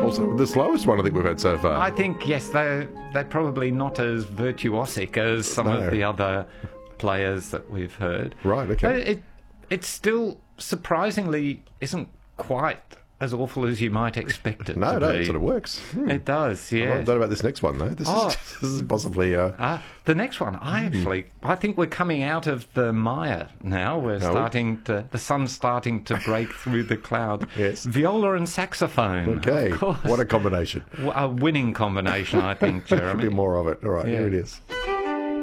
also the slowest one I think we've had so far. I think, yes, they're probably not as virtuosic as some of the other players that we've heard. Right, okay. But it still surprisingly isn't quite as awful as you might expect it to be. No, it sort of works. It does, yeah. I don't know about this next one, though. This is possibly... the next one, I think we're coming out of the mire now. The sun's starting to break through the cloud. Yes. Viola and saxophone. Okay, what a combination. A winning combination, I think, Jeremy. A bit more of it. All right, Yeah. here it is.